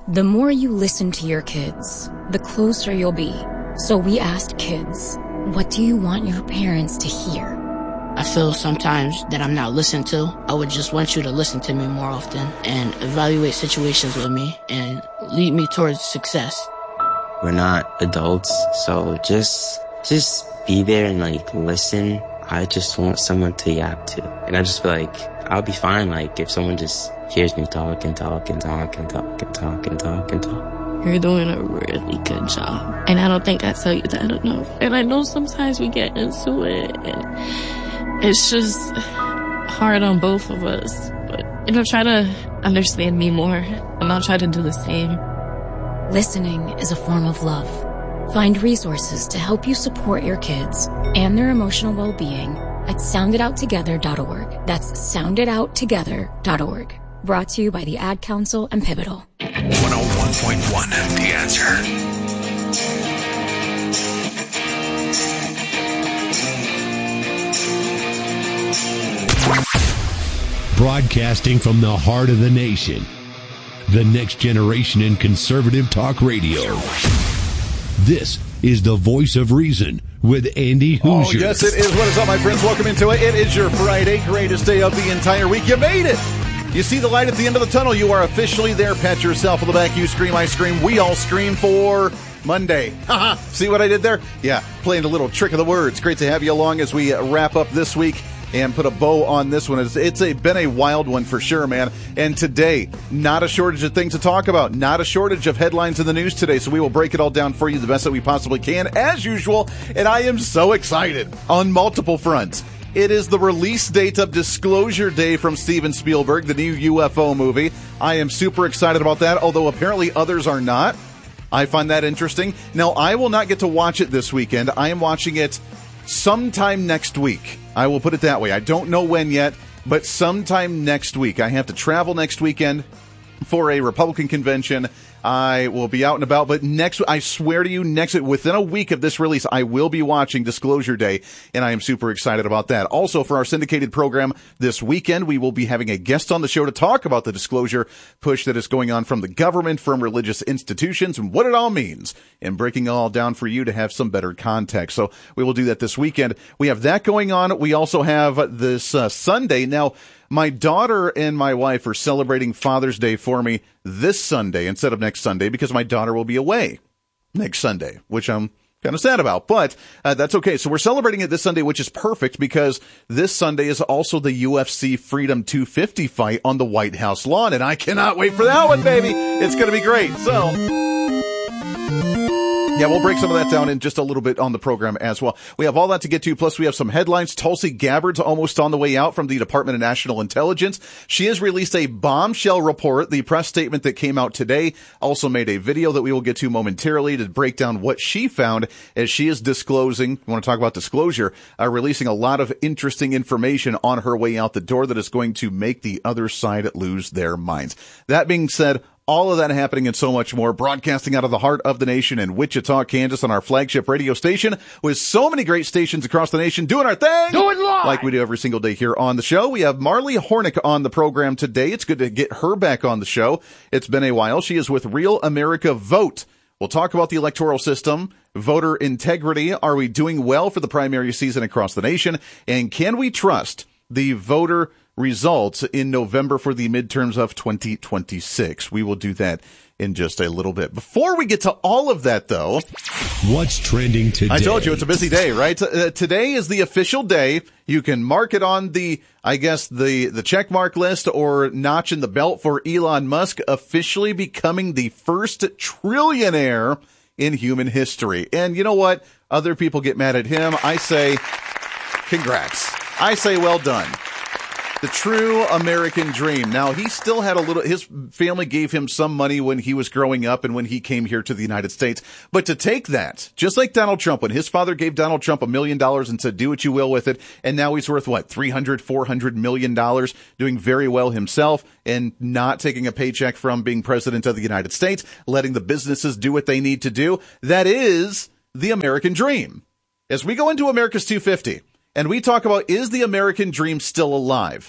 The more you listen to your kids, the closer you'll be. So we asked kids, what do you want your parents to hear? I feel sometimes that I'm not listened to. I would just want you to listen to me more often and evaluate situations with me and lead me towards success. We're not adults, so just be there and listen. I just want someone to yap to. And I just feel like I'll be fine if someone just hears me talk and talk and talk and talk and talk and talk and talk. You're doing a really good job. And I don't think I tell you that enough. And I know sometimes we get into it and it's just hard on both of us. But, try to understand me more and I'll try to do the same. Listening is a form of love. Find resources to help you support your kids and their emotional well-being at sounditouttogether.org. That's sounditouttogether.org. Brought to you by the Ad Council and Pivotal. 101.1 The Answer. Broadcasting from the heart of the nation. The next generation in conservative talk radio. This is the Voice of Reason with Andy Hoosier. Oh, yes, it is. What is up, my friends? Welcome into it. It is your Friday, greatest day of the entire week. You made it. You see the light at the end of the tunnel. You are officially there. Pat yourself on the back. You scream, I scream. We all scream for Monday. Haha. See what I did there? Yeah, playing a little trick of the words. Great to have you along as we wrap up this week and put a bow on this one. It's been a wild one for sure, man. And today, not a shortage of things to talk about. Not a shortage of headlines in the news today. So we will break it all down for you the best that we possibly can, as usual. And I am so excited on multiple fronts. It is the release date of Disclosure Day from Steven Spielberg, the new UFO movie. I am super excited about that, although apparently others are not. I find that interesting. Now, I will not get to watch it this weekend. I am watching it sometime next week. I will put it that way. I don't know when yet, but sometime next week. I have to travel next weekend for a Republican convention. I will be out and about, but I swear to you, within a week of this release, I will be watching Disclosure Day, and I am super excited about that. Also, for our syndicated program this weekend, we will be having a guest on the show to talk about the disclosure push that is going on from the government, from religious institutions, and what it all means, and breaking it all down for you to have some better context. So we will do that this weekend. We have that going on. We also have this Sunday. Now, my daughter and my wife are celebrating Father's Day for me this Sunday instead of next Sunday because my daughter will be away next Sunday, which I'm kind of sad about, but that's okay. So we're celebrating it this Sunday, which is perfect because this Sunday is also the UFC Freedom 250 fight on the White House lawn, and I cannot wait for that one, baby. It's going to be great. So yeah, we'll break some of that down in just a little bit on the program as well. We have all that to get to, plus we have some headlines. Tulsi Gabbard's almost on the way out from the Department of National Intelligence. She has released a bombshell report. The press statement that came out today also made a video that we will get to momentarily to break down what she found as she is disclosing, we want to talk about disclosure, releasing a lot of interesting information on her way out the door that is going to make the other side lose their minds. That being said, all of that happening and so much more, broadcasting out of the heart of the nation in Wichita, Kansas, on our flagship radio station, with so many great stations across the nation doing our thing. Do it live! Like we do every single day here on the show. We have Marley Hornick on the program today. It's good to get her back on the show. It's been a while. She is with Real America Vote. We'll talk about the electoral system, voter integrity. Are we doing well for the primary season across the nation? And can we trust the voter results in November for the midterms of 2026. We will do that in just a little bit. Before we get to all of that, though, what's trending today? I told you it's a busy day, right? Today is the official day. You can mark it on the check mark list or notch in the belt for Elon Musk officially becoming the first trillionaire in human history. And you know what? Other people get mad at him. I say, congrats. I say, well done. The true American dream. Now, he still had his family gave him some money when he was growing up and when he came here to the United States. But to take that, just like Donald Trump, when his father gave Donald Trump $1 million and said, do what you will with it. And now he's worth $400 million, doing very well himself and not taking a paycheck from being president of the United States, letting the businesses do what they need to do. That is the American dream. As we go into America's 250, and we talk about, is the American dream still alive?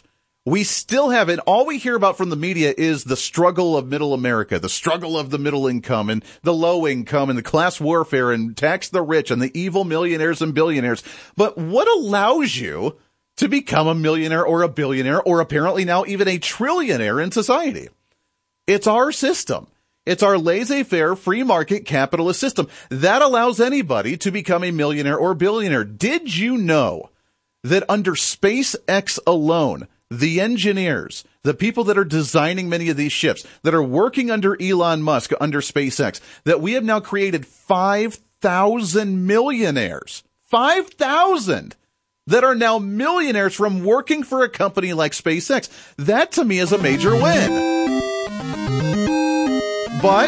we still have it. All we hear about from the media is the struggle of middle America, the struggle of the middle income and the low income and the class warfare and tax the rich and the evil millionaires and billionaires. But what allows you to become a millionaire or a billionaire or apparently now even a trillionaire in society? It's our system. It's our laissez-faire, free market capitalist system that allows anybody to become a millionaire or billionaire. Did you know that under SpaceX alone, the engineers, the people that are designing many of these ships, that are working under Elon Musk, under SpaceX, that we have now created 5,000 millionaires, 5,000 that are now millionaires from working for a company like SpaceX. That to me is a major win. But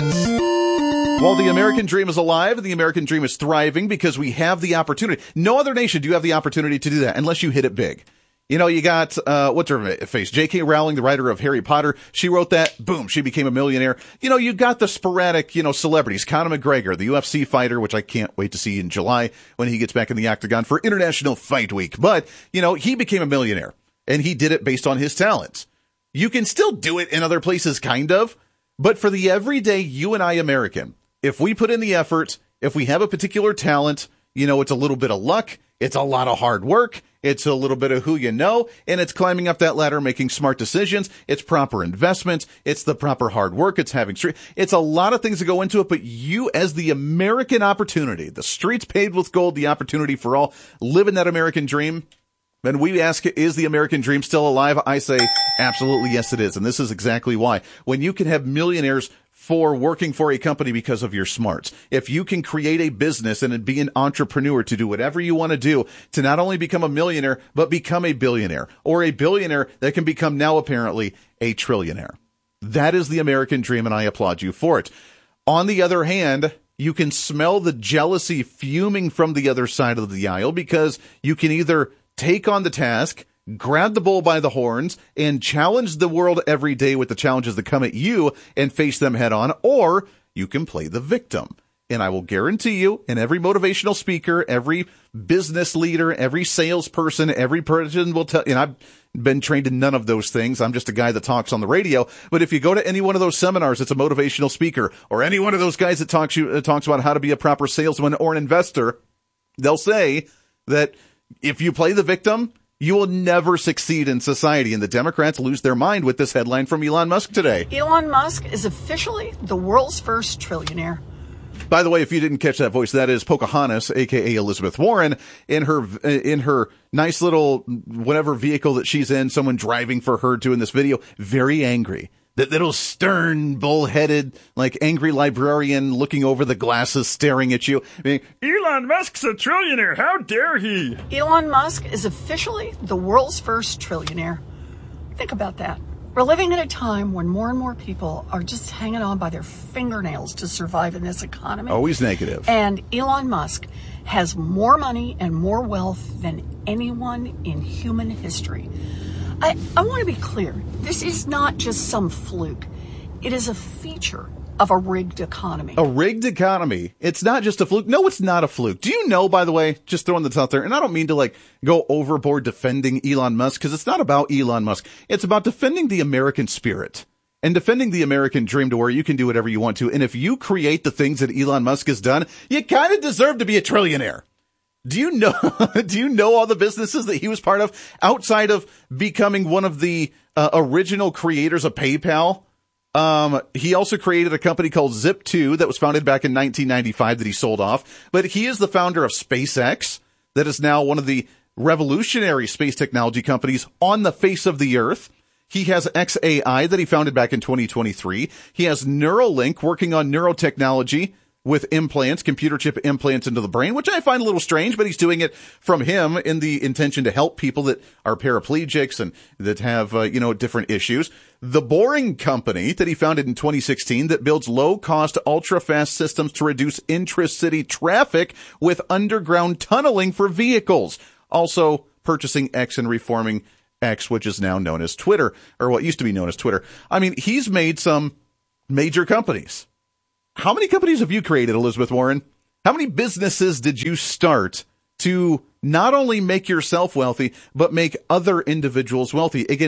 while the American dream is alive and the American dream is thriving because we have the opportunity, no other nation do you have the opportunity to do that unless you hit it big. You know, you got, what's her face? J.K. Rowling, the writer of Harry Potter. She wrote that. Boom. She became a millionaire. You know, you got the sporadic, celebrities. Conor McGregor, the UFC fighter, which I can't wait to see in July when he gets back in the octagon for International Fight Week. But, he became a millionaire and he did it based on his talents. You can still do it in other places, kind of. But for the everyday you and I American, if we put in the effort, if we have a particular talent, it's a little bit of luck. It's a lot of hard work. It's a little bit of who you know, and it's climbing up that ladder, making smart decisions. It's proper investments. It's the proper hard work. It's it's a lot of things that go into it, but you as the American opportunity, the streets paved with gold, the opportunity for all, living that American dream. And we ask, is the American dream still alive? I say, absolutely, yes, it is. And this is exactly why. When you can have millionaires for working for a company because of your smarts. If you can create a business and be an entrepreneur to do whatever you want to do to not only become a millionaire, but become a billionaire, or a billionaire that can become now apparently a trillionaire. That is the American dream, and I applaud you for it. On the other hand, you can smell the jealousy fuming from the other side of the aisle because you can either take on the task, grab the bull by the horns, and challenge the world every day with the challenges that come at you and face them head on, or you can play the victim. And I will guarantee you, and every motivational speaker, every business leader, every salesperson, every person will tell, and I've been trained in none of those things. I'm just a guy that talks on the radio. But if you go to any one of those seminars, it's a motivational speaker, or any one of those guys that talks about how to be a proper salesman or an investor, they'll say that if you play the victim, you will never succeed in society. And the Democrats lose their mind with this headline from Elon Musk today. Elon Musk is officially the world's first trillionaire. By the way, if you didn't catch that voice, that is Pocahontas, a.k.a. Elizabeth Warren, in her nice little whatever vehicle that she's in, someone driving for her doing this video, very angry. That little stern, bull-headed, angry librarian looking over the glasses, staring at you. I mean, Elon Musk's a trillionaire. How dare he? Elon Musk is officially the world's first trillionaire. Think about that. We're living in a time when more and more people are just hanging on by their fingernails to survive in this economy. Always negative. And Elon Musk has more money and more wealth than anyone in human history. I want to be clear. This is not just some fluke. It is a feature of a rigged economy. A rigged economy. It's not just a fluke. No, it's not a fluke. Do you know, by the way, just throwing this out there, and I don't mean to go overboard defending Elon Musk, because it's not about Elon Musk. It's about defending the American spirit and defending the American dream to where you can do whatever you want to. And if you create the things that Elon Musk has done, you kind of deserve to be a trillionaire. Do you know all the businesses that he was part of outside of becoming one of the original creators of PayPal? He also created a company called Zip2 that was founded back in 1995 that he sold off. But he is the founder of SpaceX, that is now one of the revolutionary space technology companies on the face of the earth. He has XAI that he founded back in 2023. He has Neuralink working on neurotechnology with implants, computer chip implants into the brain, which I find a little strange, but he's doing it from him in the intention to help people that are paraplegics and that have, different issues. The Boring Company that he founded in 2016 that builds low-cost, ultra-fast systems to reduce intra-city traffic with underground tunneling for vehicles. Also purchasing X and reforming X, which is now known as Twitter, or what used to be known as Twitter. I mean, he's made some major companies. How many companies have you created, Elizabeth Warren? How many businesses did you start to not only make yourself wealthy, but make other individuals wealthy. Again,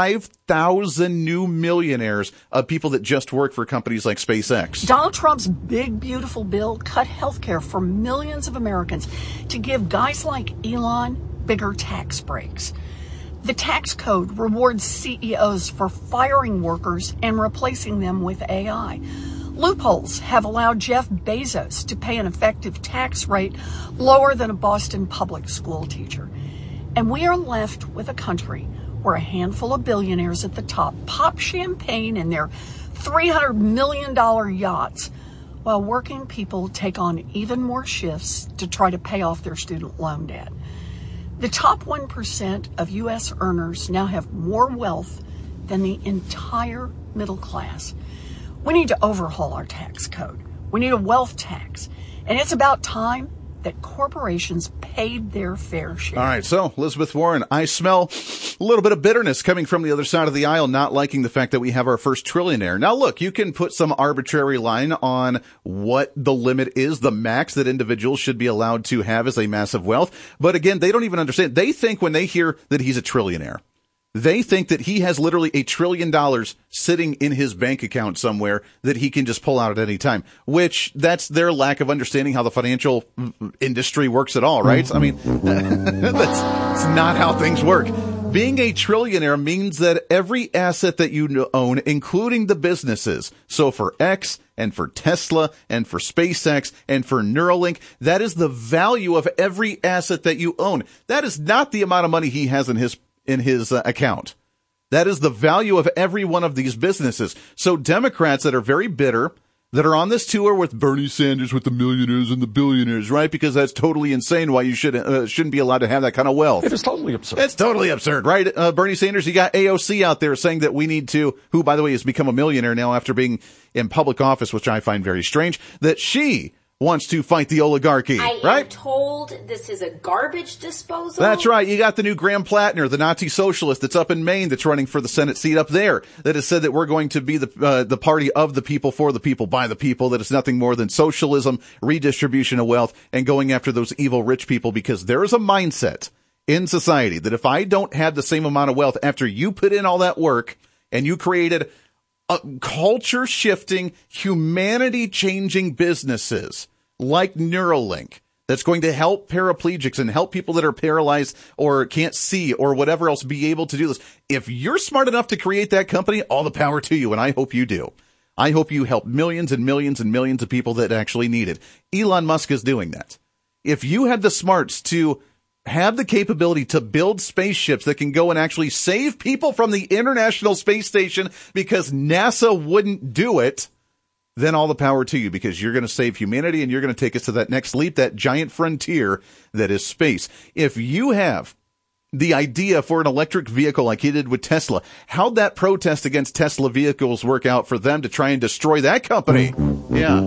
5,000 new millionaires of people that just work for companies like SpaceX. Donald Trump's big, beautiful bill cut health care for millions of Americans to give guys like Elon bigger tax breaks. The tax code rewards CEOs for firing workers and replacing them with AI. Loopholes have allowed Jeff Bezos to pay an effective tax rate lower than a Boston public school teacher. And we are left with a country where a handful of billionaires at the top pop champagne in their $300 million yachts, while working people take on even more shifts to try to pay off their student loan debt. The top 1% of U.S. earners now have more wealth than the entire middle class. We need to overhaul our tax code. We need a wealth tax. And it's about time that corporations paid their fair share. All right, so Elizabeth Warren, I smell a little bit of bitterness coming from the other side of the aisle, not liking the fact that we have our first trillionaire. Now, look, you can put some arbitrary line on what the limit is, the max that individuals should be allowed to have as a massive wealth. But again, they don't even understand. They think when they hear that he's a trillionaire, they think that he has literally $1 trillion sitting in his bank account somewhere that he can just pull out at any time, which that's their lack of understanding how the financial industry works at all, right? I mean, that's not how things work. Being a trillionaire means that every asset that you own, including the businesses, so for X and for Tesla and for SpaceX and for Neuralink, that is the value of every asset that you own. That is not the amount of money he has in his account. That is the value of every one of these businesses. So Democrats that are very bitter, that are on this tour with Bernie Sanders, with the millionaires and the billionaires, right? Because that's totally insane why you shouldn't be allowed to have that kind of wealth. It is totally absurd. It's totally absurd, right? Bernie Sanders, you got AOC out there saying that we need to, who, by the way, has become a millionaire now after being in public office, which I find very strange, that she wants to fight the oligarchy, right? I am told this is a garbage disposal. That's right. You got the new Graham Plattner, the Nazi socialist that's up in Maine that's running for the Senate seat up there, that has said that we're going to be the party of the people, for the people, by the people, that it's nothing more than socialism, redistribution of wealth, and going after those evil rich people, because there is a mindset in society that if I don't have the same amount of wealth after you put in all that work and you created culture-shifting, humanity-changing businesses like Neuralink, that's going to help paraplegics and help people that are paralyzed or can't see or whatever else be able to do this. If you're smart enough to create that company, all the power to you, and I hope you do. I hope you help millions and millions and millions of people that actually need it. Elon Musk is doing that. If you had the smarts to have the capability to build spaceships that can go and actually save people from the International Space Station because NASA wouldn't do it, then all the power to you, because you're going to save humanity and you're going to take us to that next leap, that giant frontier that is space. If you have the idea for an electric vehicle like he did with Tesla, how'd that protest against Tesla vehicles work out for them to try and destroy that company? Yeah.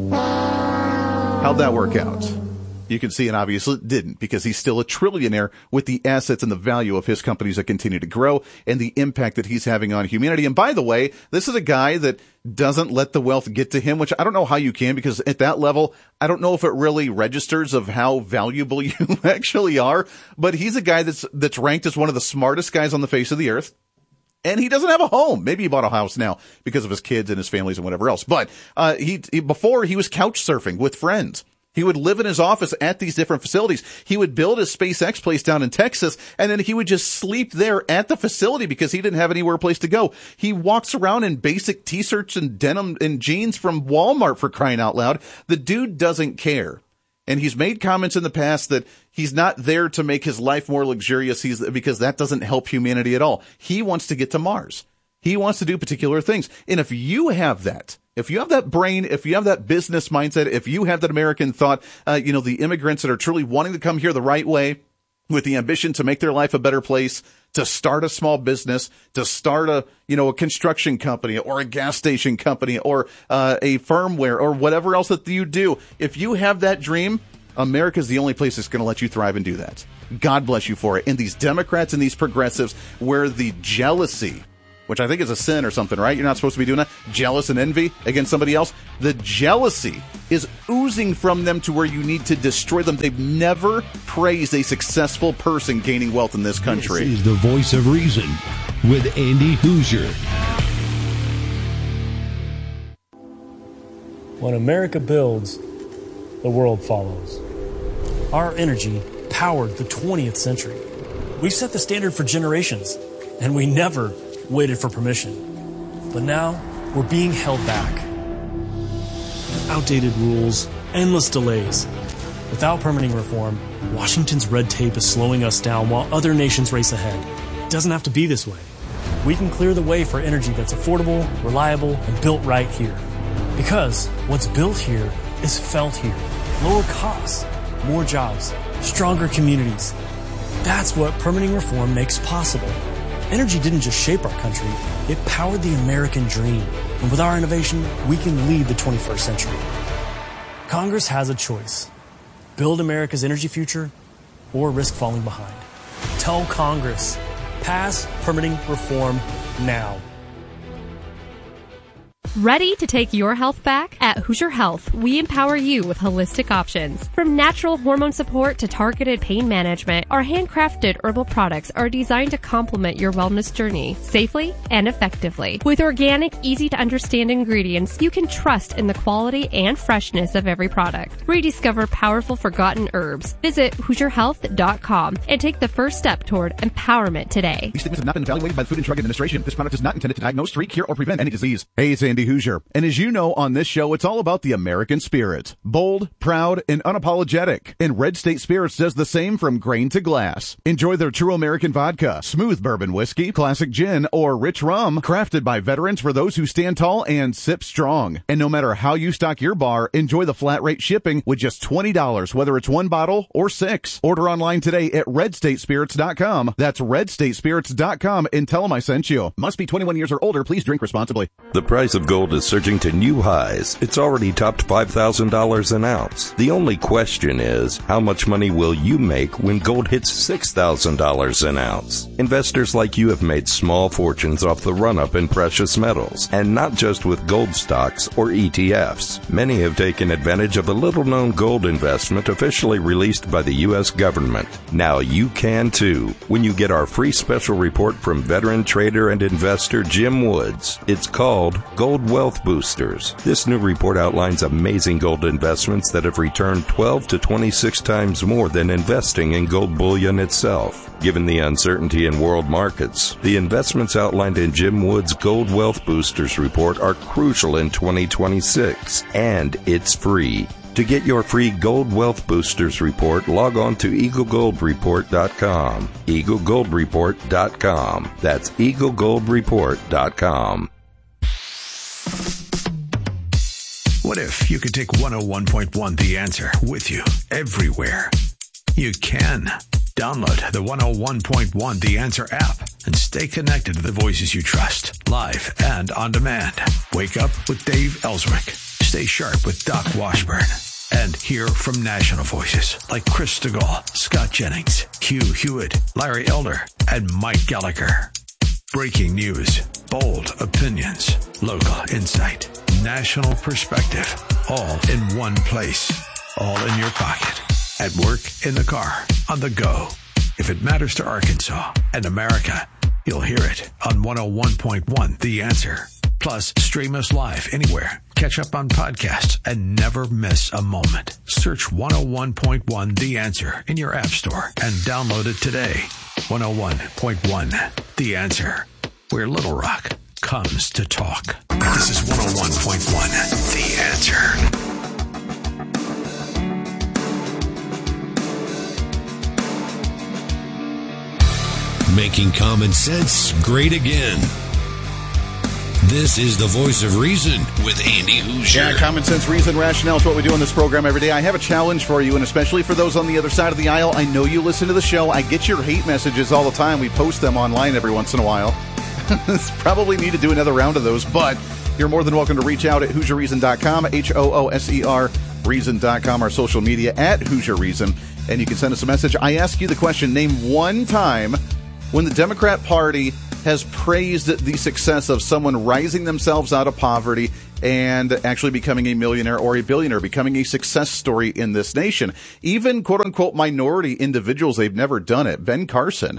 How'd that work out? You can see, and obviously it didn't, because he's still a trillionaire with the assets and the value of his companies that continue to grow and the impact that he's having on humanity. And by the way, this is a guy that doesn't let the wealth get to him, which I don't know how you can, because at that level, I don't know if it really registers of how valuable you actually are. But he's a guy that's ranked as one of the smartest guys on the face of the earth. And he doesn't have a home. Maybe he bought a house now because of his kids and his families and whatever else. But before he was couch surfing with friends. He would live in his office at these different facilities. He would build his SpaceX place down in Texas, and then he would just sleep there at the facility because he didn't have anywhere place to go. He walks around in basic t-shirts and denim and jeans from Walmart, for crying out loud. The dude doesn't care. And he's made comments in the past that he's not there to make his life more luxurious because that doesn't help humanity at all. He wants to get to Mars. He wants to do particular things. And if you have that, if you have that brain, if you have that business mindset, if you have that American thought, the immigrants that are truly wanting to come here the right way with the ambition to make their life a better place, to start a small business, to start a construction company or a gas station company or a firmware or whatever else that you do. If you have that dream, America's the only place that's going to let you thrive and do that. God bless you for it. And these Democrats and these progressives, where the jealousy which I think is a sin or something, right? You're not supposed to be doing that. Jealous and envy against somebody else. The jealousy is oozing from them to where you need to destroy them. They've never praised a successful person gaining wealth in this country. This is the Voice of Reason with Andy Hoosier. When America builds, the world follows. Our energy powered the 20th century. We've set the standard for generations, and we never waited for permission. But now, we're being held back. Outdated rules, endless delays. Without permitting reform, Washington's red tape is slowing us down while other nations race ahead. It doesn't have to be this way. We can clear the way for energy that's affordable, reliable, and built right here. Because what's built here is felt here. Lower costs, more jobs, stronger communities. That's what permitting reform makes possible. Energy didn't just shape our country, it powered the American dream. And with our innovation, we can lead the 21st century. Congress has a choice. Build America's energy future or risk falling behind. Tell Congress, pass permitting reform now. Ready to take your health back? At Hoosier Health, we empower you with holistic options. From natural hormone support to targeted pain management, our handcrafted herbal products are designed to complement your wellness journey safely and effectively. With organic, easy-to-understand ingredients, you can trust in the quality and freshness of every product. Rediscover powerful forgotten herbs. Visit HoosierHealth.com and take the first step toward empowerment today. These statements have not been evaluated by the Food and Drug Administration. This product is not intended to diagnose, treat, cure, or prevent any disease. Hey, it's Andy Hoosier. And as you know, on this show, it's all about the American spirit. Bold, proud, and unapologetic. And Red State Spirits does the same from grain to glass. Enjoy their true American vodka, smooth bourbon whiskey, classic gin, or rich rum, crafted by veterans for those who stand tall and sip strong. And no matter how you stock your bar, enjoy the flat rate shipping with just $20, whether it's one bottle or 6. Order online today at redstatespirits.com. That's redstatespirits.com and tell them I sent you. Must be 21 years or older. Please drink responsibly. The price of gold is surging to new highs. It's already topped $5,000 an ounce. The only question is, how much money will you make when gold hits $6,000 an ounce? Investors like you have made small fortunes off the run-up in precious metals, and not just with gold stocks or ETFs. Many have taken advantage of a little-known gold investment officially released by the U.S. government. Now you can too, when you get our free special report from veteran trader and investor Jim Woods. It's called Gold Wealth Boosters. This new report outlines amazing gold investments that have returned 12 to 26 times more than investing in gold bullion itself. Given the uncertainty in world markets, the investments outlined in Jim Wood's Gold Wealth Boosters report are crucial in 2026, and it's free. To get your free Gold Wealth Boosters report, log on to EagleGoldReport.com. EagleGoldReport.com. That's EagleGoldReport.com. What if you could take 101.1 The Answer with you everywhere? You can. Download the 101.1 The Answer app and stay connected to the voices you trust, live and on demand. Wake up with Dave Ellswick. Stay sharp with Doc Washburn. And hear from national voices like Chris Stegall, Scott Jennings, Hugh Hewitt, Larry Elder, and Mike Gallagher. Breaking news, bold opinions, local insight, national perspective, all in one place, all in your pocket, at work, in the car, on the go. If it matters to Arkansas and America, you'll hear it on 101.1 The Answer. Plus, stream us live anywhere. Catch up on podcasts and never miss a moment. Search 101.1 The Answer in your app store and download it today. 101.1 The Answer, where Little Rock comes to talk. This is 101.1 The Answer. Making common sense great again. This is the Voice of Reason with Andy Hoosier. Yeah, common sense, reason, rationale is what we do on this program every day. I have a challenge for you, and especially for those on the other side of the aisle. I know you listen to the show. I get your hate messages all the time. We post them online every once in a while. Probably need to do another round of those, but you're more than welcome to reach out at HoosierReason.com, HOOSER Reason.com, our social media at Hoosier Reason, and you can send us a message. I ask you the question, name one time when the Democrat Party has praised the success of someone rising themselves out of poverty and actually becoming a millionaire or a billionaire, becoming a success story in this nation. Even quote-unquote minority individuals, they've never done it. Ben Carson,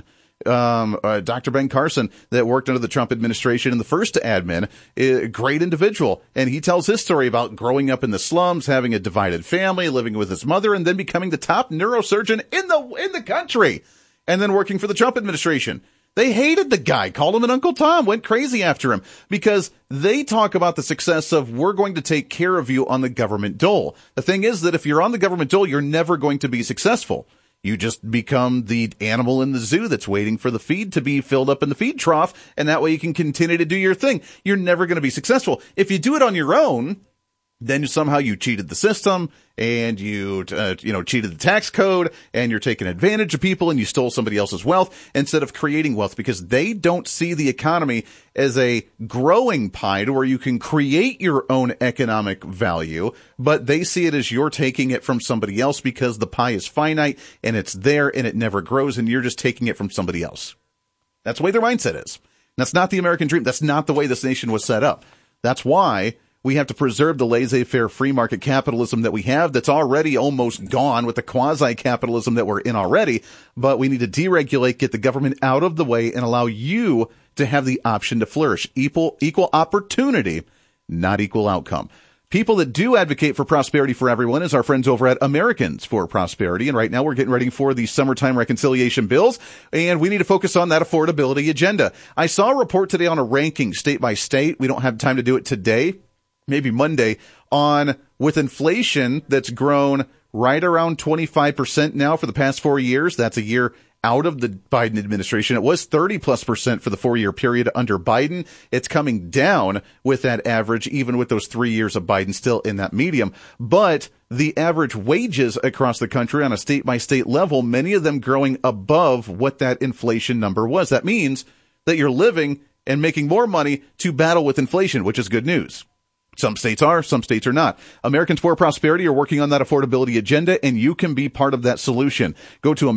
Dr. Ben Carson, that worked under the Trump administration in the first admin, a great individual. And he tells his story about growing up in the slums, having a divided family, living with his mother, and then becoming the top neurosurgeon in the country, and then working for the Trump administration. They hated the guy, called him an Uncle Tom, went crazy after him because they talk about the success of we're going to take care of you on the government dole. The thing is that if you're on the government dole, you're never going to be successful. You just become the animal in the zoo that's waiting for the feed to be filled up in the feed trough, and that way you can continue to do your thing. You're never going to be successful. If you do it on your own, then somehow you cheated the system and you cheated the tax code and you're taking advantage of people and you stole somebody else's wealth instead of creating wealth, because they don't see the economy as a growing pie to where you can create your own economic value, but they see it as you're taking it from somebody else because the pie is finite and it's there and it never grows and you're just taking it from somebody else. That's the way their mindset is. That's not the American dream. That's not the way this nation was set up. That's why we have to preserve the laissez-faire free market capitalism that we have that's already almost gone with the quasi-capitalism that we're in already. But we need to deregulate, get the government out of the way, and allow you to have the option to flourish. Equal opportunity, not equal outcome. People that do advocate for prosperity for everyone is our friends over at Americans for Prosperity. And right now we're getting ready for the summertime reconciliation bills, and we need to focus on that affordability agenda. I saw a report today on a ranking state by state. We don't have time to do it today, maybe Monday, on with inflation that's grown right around 25% now for the past 4 years. That's a year out of the Biden administration. It was 30+% for the 4-year period under Biden. It's coming down with that average, even with those 3 years of Biden still in that medium. But the average wages across the country on a state-by-state level, many of them growing above what that inflation number was. That means that you're living and making more money to battle with inflation, which is good news. Some states are, some states are not. Americans for Prosperity are working on that affordability agenda, and you can be part of that solution. Go to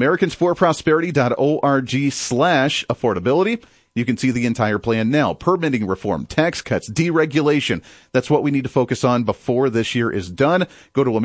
americansforprosperity.org/affordability. You can see the entire plan now. Permitting reform, tax cuts, deregulation. That's what we need to focus on before this year is done. Go to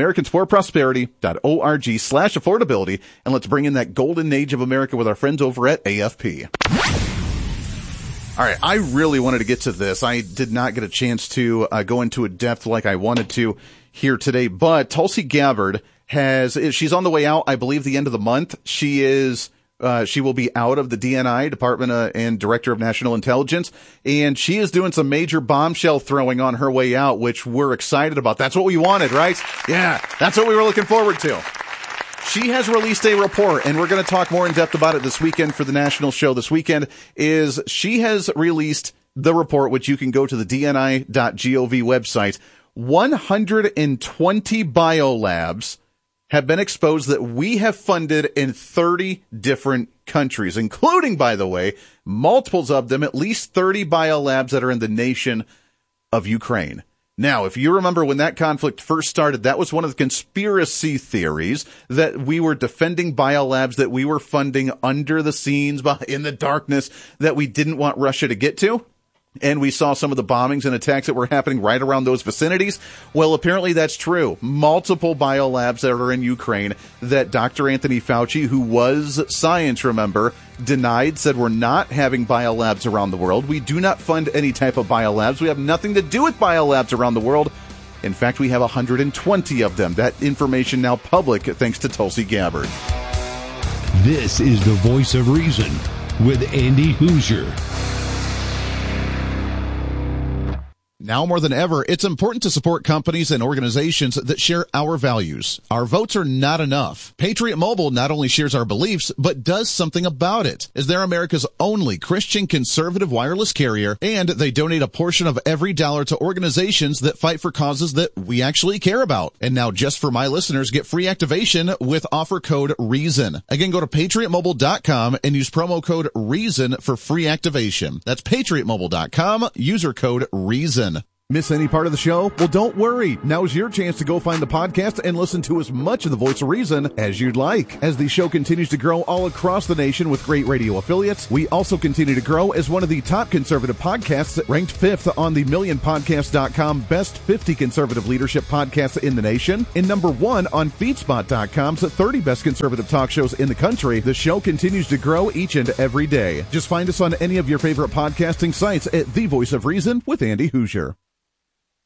americansforprosperity.org/affordability, and let's bring in that golden age of America with our friends over at AFP. All right, I really wanted to get to this. I did not get a chance to go into a depth like I wanted to here today, but Tulsi Gabbard she's on the way out, I believe, the end of the month. She will be out of the DNI, Department and Director of National Intelligence, and she is doing some major bombshell throwing on her way out, which we're excited about. That's what we wanted, right? Yeah, that's what we were looking forward to. She has released a report, and we're going to talk more in depth about it this weekend for the national show this weekend. She has released the report, which you can go to the DNI.gov website. 120 biolabs have been exposed that we have funded in 30 different countries, including, by the way, multiples of them, at least 30 biolabs that are in the nation of Ukraine. Now, if you remember when that conflict first started, that was one of the conspiracy theories that we were defending biolabs that we were funding under the scenes, in the darkness, that we didn't want Russia to get to. And we saw some of the bombings and attacks that were happening right around those vicinities. Well, apparently that's true. Multiple biolabs that are in Ukraine that Dr. Anthony Fauci, who was science, remember, denied, said we're not having biolabs around the world. We do not fund any type of biolabs. We have nothing to do with biolabs around the world. In fact, we have 120 of them. That information now public thanks to Tulsi Gabbard. This is the Voice of Reason with Andy Hoosier. Now more than ever, it's important to support companies and organizations that share our values. Our votes are not enough. Patriot Mobile not only shares our beliefs, but does something about it, as they're America's only Christian conservative wireless carrier, and they donate a portion of every dollar to organizations that fight for causes that we actually care about. And now, just for my listeners, get free activation with offer code REASON. Again, go to patriotmobile.com and use promo code REASON for free activation. That's patriotmobile.com, user code REASON. Miss any part of the show? Well, don't worry. Now's your chance to go find the podcast and listen to as much of the Voice of Reason as you'd like. As the show continues to grow all across the nation with great radio affiliates, we also continue to grow as one of the top conservative podcasts, ranked 5th on the MillionPodcast.com Best 50 Conservative Leadership Podcasts in the nation, and number 1 on FeedSpot.com's 30 Best Conservative Talk Shows in the country. The show continues to grow each and every day. Just find us on any of your favorite podcasting sites at The Voice of Reason with Andy Hoosier.